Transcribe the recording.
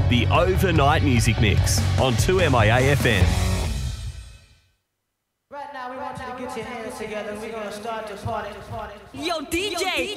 The Overnight Music Mix on 2MIA FM. Right now we want you to get your hands together. We're going to start the party. Yo, DJ,